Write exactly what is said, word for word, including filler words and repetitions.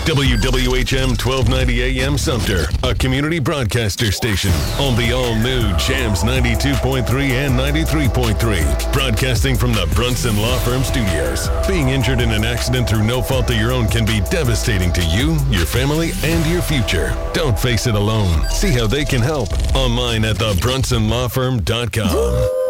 W W H M twelve ninety A M Sumter, a community broadcaster station on the all-new Jams ninety-two point three and ninety-three point three. Broadcasting from the Brunson Law Firm Studios. Being injured in an accident through no fault of your own can be devastating to you, your family, and your future. Don't face it alone. See how they can help online at the brunson law firm dot com.